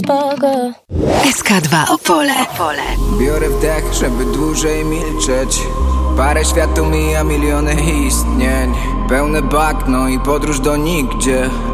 SK2 Opole. Biorę wdech, żeby dłużej milczeć. Parę światów mija, miliony istnień. Pełne bagno i podróż do nigdzie.